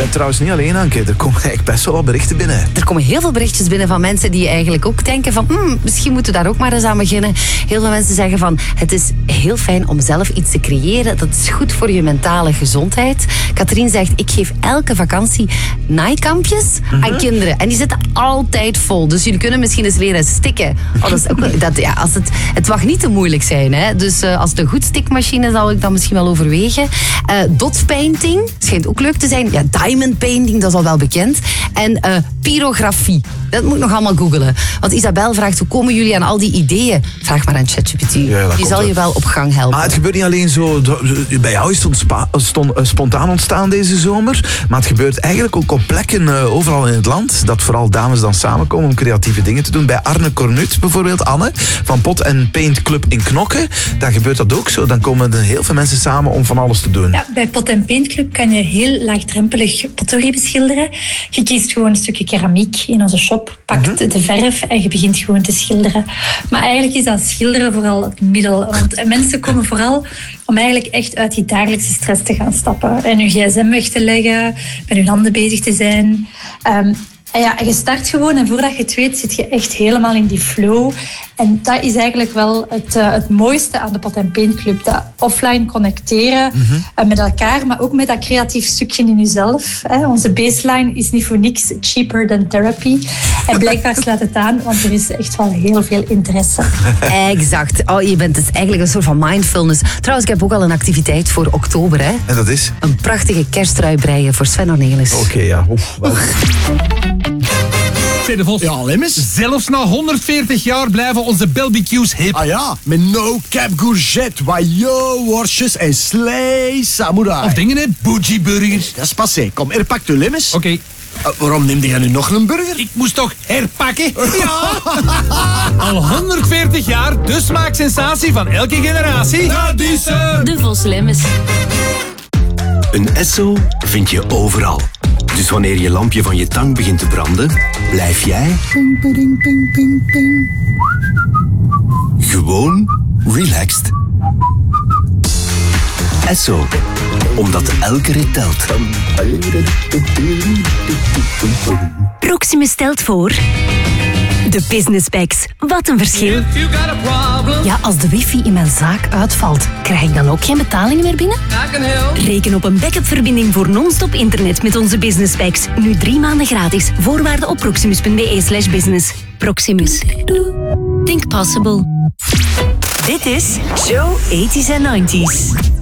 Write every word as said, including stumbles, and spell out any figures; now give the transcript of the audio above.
trouwens niet alleen, Anke. Er komen eigenlijk best wel wat berichten binnen. Er komen heel veel berichtjes binnen van mensen die eigenlijk ook denken van hmm, misschien moeten we daar ook maar eens aan beginnen. Heel veel mensen zeggen van het is heel fijn om zelf iets te creëren. Dat is goed voor je mentale gezondheid. Katrien zegt, ik geef elke vakantie naaikampjes mm-hmm. aan kinderen. En die zitten altijd vol. Dus jullie kunnen misschien eens leren stikken. Oh, dat is ook, dat, ja, als het, het mag niet te moeilijk zijn. Hè? Dus uh, als het een goed stikmachine zal ik dan misschien wel overwegen. Uh, dot painting schijnt ook leuk te zijn. Ja, diamond painting, dat is al wel bekend. En uh, pyrografie. Dat moet ik nog allemaal googelen. Want Isabel vraagt, hoe komen jullie aan al die ideeën? Vraag maar aan ChatGPT. Ja, die zal je wel op gang helpen. Maar het gebeurt niet alleen zo... Bij jou is het spa, stond, uh, spontaan ontstaan deze zomer. Maar het gebeurt eigenlijk ook op plekken uh, overal in het land. Dat vooral dames dan samenkomen om creatieve dingen te doen. Bij Arne Cornut bijvoorbeeld, Anne, van Pot en Paint Club in Knokke. Daar gebeurt dat ook zo. Dan komen er heel veel mensen samen om van alles te doen. Ja, bij Pot en Paint Club kan je heel laagdrempelig potterie beschilderen. Je kiest gewoon een stukje keramiek in onze shop, pakt mm-hmm. de verf en je begint gewoon te schilderen. Maar eigenlijk is dat schilderen vooral het middel. Want mensen komen vooral om eigenlijk echt uit die dagelijkse stress te gaan stappen. En hun gsm weg te leggen, met hun handen bezig te zijn. Um, En ja, je start gewoon en voordat je het weet zit je echt helemaal in die flow. En dat is eigenlijk wel het, uh, het mooiste aan de Pot en Paint Club. Dat offline connecteren mm-hmm. uh, met elkaar, maar ook met dat creatief stukje in jezelf. Hè. Onze baseline is niet voor niks cheaper than therapy. En blijkbaar slaat het aan, want er is echt wel heel veel interesse. Exact. Oh, je bent dus eigenlijk een soort van mindfulness. Trouwens, ik heb ook al een activiteit voor oktober. Hè. En dat is? Een prachtige kerstrui breien voor Sven Ornelis. Oké, okay, ja. Oef, wel. De Vos. Ja, Lemmes. Zelfs na honderdveertig jaar blijven onze barbecues hip. Ah ja, met no cap courgette, wajo, worstjes en slee samurai. Of dingen, hè, bougie burgers. Dat is passé. Kom, er pakt u Lemmes. Oké. Okay. Uh, waarom neemde jij nu nog een burger? Ik moest toch herpakken? Ja! Al honderdveertig jaar, de smaaksensatie van elke generatie. Radisson. De Vos Lemmes. Een Esso vind je overal. Dus wanneer je lampje van je tang begint te branden, blijf jij gewoon relaxed. Esso, omdat elke rit telt. Proximus stelt voor... De Business Packs. Wat een verschil. Ja, als de wifi in mijn zaak uitvalt, krijg ik dan ook geen betalingen meer binnen? Reken op een backup-verbinding voor non-stop internet met onze Business Packs. Nu drie maanden gratis. Voorwaarden op proximus.be slash business. Proximus. Think possible. Dit is Show eighties and nineties.